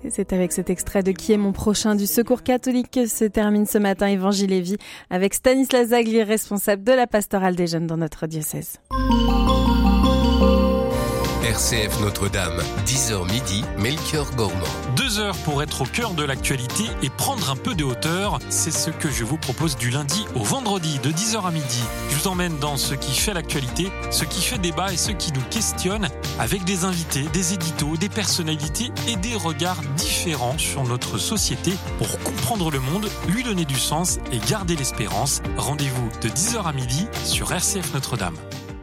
Et c'est avec cet extrait de Qui est mon prochain du Secours catholique que se termine ce matin Évangile et Vie avec Stanislas Zagli, responsable de la pastorale des jeunes dans notre diocèse. RCF Notre-Dame, 10h midi, Melchior Gormand. 2 heures pour être au cœur de l'actualité et prendre un peu de hauteur. C'est ce que je vous propose du lundi au vendredi, de 10h à midi. Je vous emmène dans ce qui fait l'actualité, ce qui fait débat et ce qui nous questionne, avec des invités, des éditos, des personnalités et des regards différents sur notre société pour comprendre le monde, lui donner du sens et garder l'espérance. Rendez-vous de 10h à midi sur RCF Notre-Dame.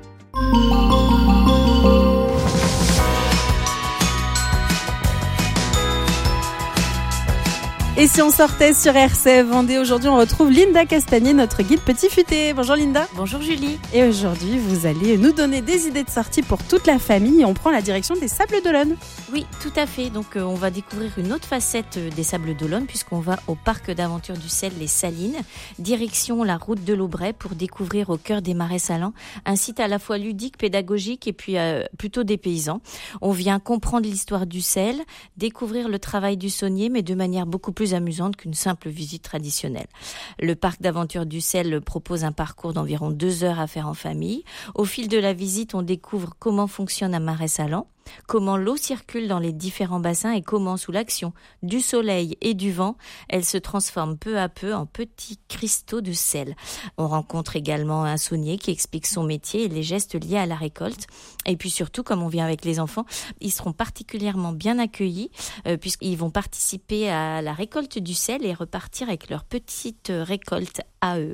Et si on sortait sur RCF Vendée, aujourd'hui on retrouve Linda Castagnier, notre guide petit futé. Bonjour Linda. Bonjour Julie. Et aujourd'hui vous allez nous donner des idées de sortie pour toute la famille et on prend la direction des Sables d'Olonne. Oui, tout à fait. Donc on va découvrir une autre facette des Sables d'Olonne puisqu'on va au parc d'aventure du sel Les Salines, direction la route de l'Aubrais pour découvrir au cœur des marais salants un site à la fois ludique, pédagogique et puis plutôt dépaysant. On vient comprendre l'histoire du sel, découvrir le travail du saunier mais de manière beaucoup plus amusante qu'une simple visite traditionnelle. Le parc d'aventure du sel propose un parcours d'environ 2 heures à faire en famille. Au fil de la visite, on découvre comment fonctionne un marais salant, comment l'eau circule dans les différents bassins et comment, sous l'action du soleil et du vent, elle se transforme peu à peu en petits cristaux de sel. On rencontre également un saunier qui explique son métier et les gestes liés à la récolte. Et puis surtout, comme on vient avec les enfants, ils seront particulièrement bien accueillis puisqu'ils vont participer à la récolte du sel et repartir avec leur petite récolte à eux.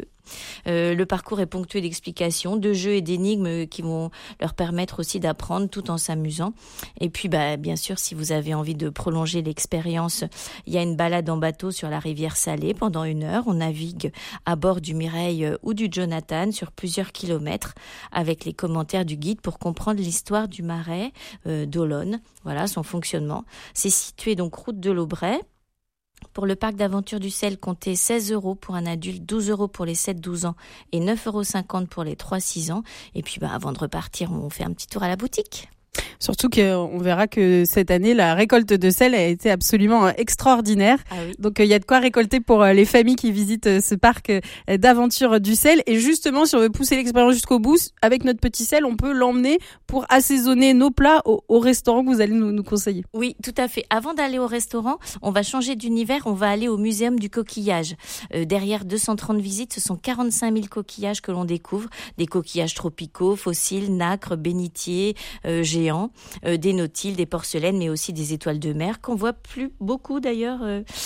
Le parcours est ponctué d'explications, de jeux et d'énigmes qui vont leur permettre aussi d'apprendre tout en s'amusant. Et puis, bien sûr, si vous avez envie de prolonger l'expérience, il y a une balade en bateau sur la rivière Salée pendant 1 heure. On navigue à bord du Mireille ou du Jonathan sur plusieurs kilomètres avec les commentaires du guide pour comprendre l'histoire du marais d'Olonne, voilà son fonctionnement. C'est situé donc route de l'Aubrais. Pour le parc d'aventure du sel, comptez 16 € pour un adulte, 12 € pour les 7-12 ans et 9,50 € pour les 3-6 ans. Et puis avant de repartir, on fait un petit tour à la boutique. Surtout qu'on verra que cette année, la récolte de sel a été absolument extraordinaire. Ah oui. Donc, il y a de quoi récolter pour les familles qui visitent ce parc d'aventure du sel. Et justement, si on veut pousser l'expérience jusqu'au bout, avec notre petit sel, on peut l'emmener pour assaisonner nos plats au restaurant que vous allez nous conseiller. Oui, tout à fait. Avant d'aller au restaurant, on va changer d'univers. On va aller au muséum du coquillage. Derrière 230 visites, ce sont 45 000 coquillages que l'on découvre. Des coquillages tropicaux, fossiles, nacres, bénitiers, géants, des nautiles, des porcelaines, mais aussi des étoiles de mer qu'on voit plus beaucoup d'ailleurs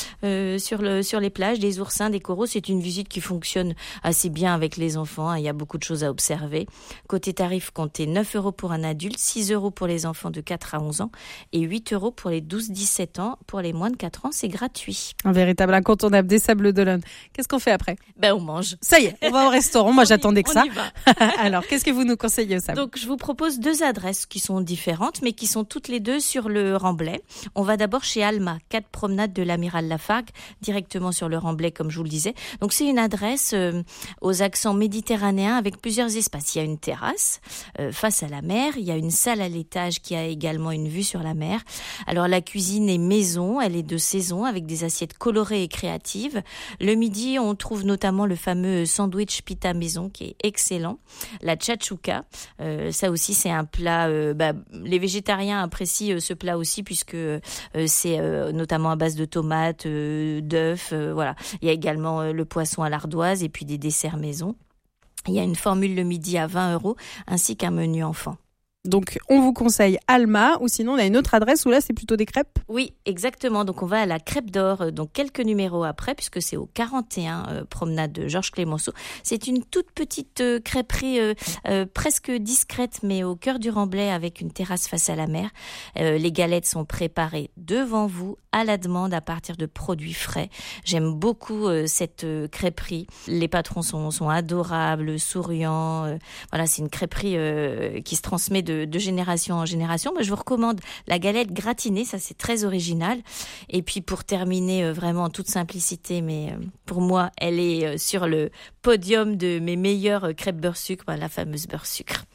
sur les plages, des oursins, des coraux. C'est une visite qui fonctionne assez bien avec les enfants. Il y a beaucoup de choses à observer. Côté tarif, comptez 9 € pour un adulte, 6 € pour les enfants de 4 à 11 ans et 8 € pour les 12-17 ans. Pour les moins de 4 ans, c'est gratuit. Un véritable incontournable des Sables d'Olonne. Qu'est-ce qu'on fait après ? On mange. Ça y est, on va au restaurant. Moi, j'attendais que ça. On y va. Alors, qu'est-ce que vous nous conseillez au Sable ? Donc, je vous propose 2 adresses qui sont différentes, mais qui sont toutes les deux sur le Remblai. On va d'abord chez Alma, 4 promenades de l'Amiral Lafargue, directement sur le Remblai, comme je vous le disais. Donc, c'est une adresse aux accents méditerranéens avec plusieurs espaces. Il y a une terrasse face à la mer. Il y a une salle à l'étage qui a également une vue sur la mer. Alors, la cuisine est maison. Elle est de saison avec des assiettes colorées et créatives. Le midi, on trouve notamment le fameux sandwich pita maison qui est excellent. La tchatchouka, ça aussi, c'est un plat... les végétariens apprécient ce plat aussi puisque c'est notamment à base de tomates, d'œufs, voilà. Il y a également le poisson à l'ardoise et puis des desserts maison. Il y a une formule le midi à 20 € ainsi qu'un menu enfant. Donc, on vous conseille Alma ou sinon on a une autre adresse où là c'est plutôt des crêpes. Oui, exactement. Donc, on va à la Crêpe d'Or, donc quelques numéros après, puisque c'est au 41 promenade de Georges Clémenceau. C'est une toute petite crêperie presque discrète, mais au cœur du Remblai avec une terrasse face à la mer. Les galettes sont préparées devant vous à la demande à partir de produits frais. J'aime beaucoup cette crêperie. Les patrons sont adorables, souriants. Voilà, c'est une crêperie qui se transmet de génération en génération. Moi, je vous recommande la galette gratinée, ça c'est très original. Et puis pour terminer vraiment en toute simplicité, mais pour moi, elle est sur le podium de mes meilleures crêpes beurre sucre, la fameuse beurre sucre.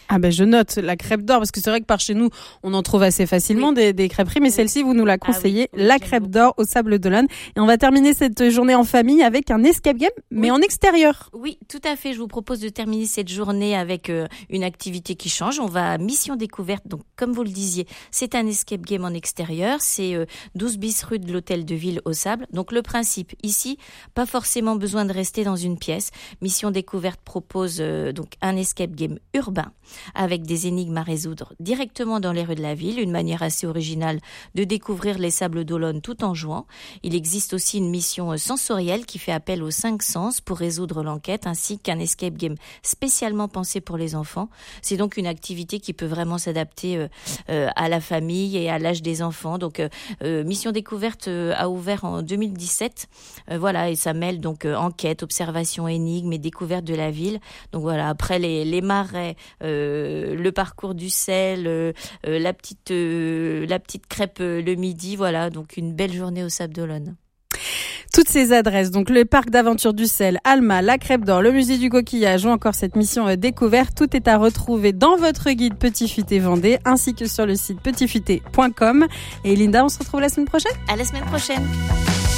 Ah ben je note la crêpe d'or parce que c'est vrai que par chez nous on en trouve assez facilement des crêperies, mais celle-ci vous nous la conseillez, la crêpe d'or au Sable d'Olonne. Et on va terminer cette journée en famille avec un escape game, mais en extérieur. Oui, tout à fait. Je vous propose de terminer cette journée avec une activité qui change. On va à Mission Découverte. Donc, comme vous le disiez, c'est un escape game en extérieur. C'est 12 bis rue de l'Hôtel de Ville au Sable. Donc, le principe ici, pas forcément besoin de rester dans une pièce. Mission Découverte propose donc un escape game urbain avec des énigmes à résoudre directement dans les rues de la ville. Une manière assez originale de découvrir les Sables d'Olonne tout en jouant. Il existe aussi une mission sensorielle qui fait appel aux 5 sens pour résoudre l'enquête, ainsi qu'un escape game spécialement pensé pour les enfants. C'est donc une activité qui peut vraiment s'adapter à la famille et à l'âge des enfants. Donc Mission Découverte a ouvert en 2017. Voilà, et ça mêle donc enquête, observation, énigmes et découverte de la ville. Donc voilà, après les marais, le parcours du sel, la petite crêpe le midi, voilà, donc une belle journée au Sable d'Olonne. Toutes ces adresses, donc le parc d'aventure du sel, Alma, la crêpe d'or, le musée du coquillage ou encore cette mission découverte, tout est à retrouver dans votre guide Petit Futé Vendée ainsi que sur le site petitfuté.com. Et Linda, on se retrouve la semaine prochaine. À la semaine prochaine.